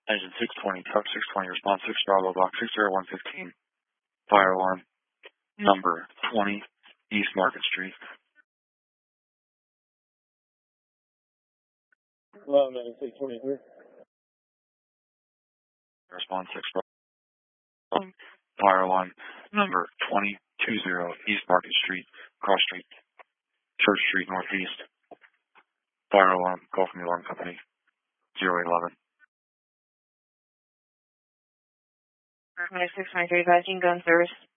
Engine 620, truck 620, response 6 Bravo, block 60115. Fire alarm number 20, East Market Street. 119623. Response 6 Bravo. Fire alarm number 2020, East Market Street, Cross Street, Church Street, Northeast. Fire alarm, call from the alarm company, 0811. 9623, advising gun service.